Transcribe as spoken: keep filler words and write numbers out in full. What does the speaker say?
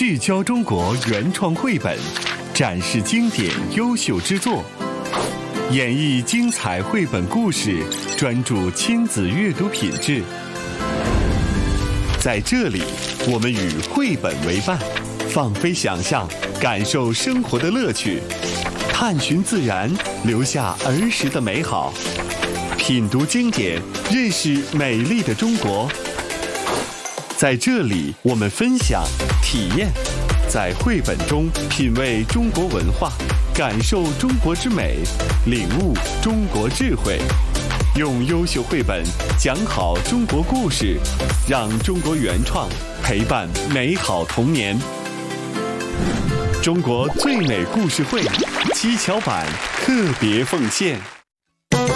聚焦中国原创绘本，展示经典优秀之作，演绎精彩绘本故事，专注亲子阅读品质。在这里，我们与绘本为伴，放飞想象，感受生活的乐趣，探寻自然，留下儿时的美好，品读经典，认识美丽的中国。在这里，我们分享、体验，在绘本中品味中国文化，感受中国之美，领悟中国智慧。用优秀绘本讲好中国故事，让中国原创陪伴美好童年。中国最美故事会七巧板特别奉献。